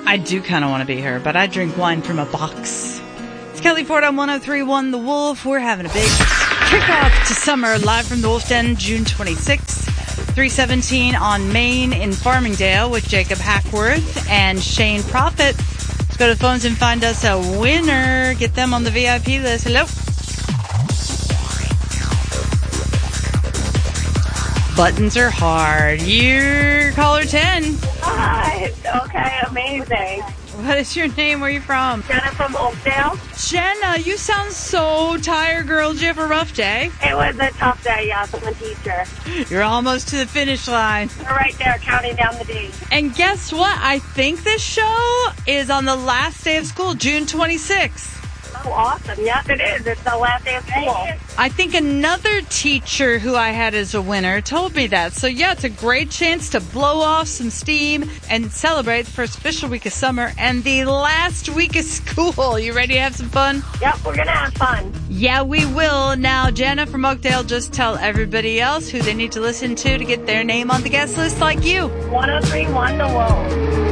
I do kind of want to be her, but I drink wine from a box. It's Kelly Ford on 103.1 The Wolf. We're having a big kickoff to summer live from the Wolf Den, June 26th, 317 on Main in Farmingdale with Jacob Hackworth and Shane Prophet. Let's go to the phones and find us a winner. Get them on the VIP list. Hello. Buttons are hard. You're caller 10. Hi. Okay, amazing. What is your name? Where are you from? Jenna from Oakdale. Jenna, you sound so tired, girl. Did you have a rough day? It was a tough day, yes. I'm a teacher. You're almost to the finish line. We're right there counting down the days. And guess what? I think this show is on the last day of school, June 26th. Oh, awesome. Yes, it is. It's the last day of school. I think another teacher who I had as a winner told me that. So, yeah, it's a great chance to blow off some steam and celebrate the first official week of summer and the last week of school. You ready to have some fun? Yep, we're going to have fun. Yeah, we will. Now, Jenna from Oakdale, just tell everybody else who they need to listen to get their name on the guest list like you. 103.1 The Wolf.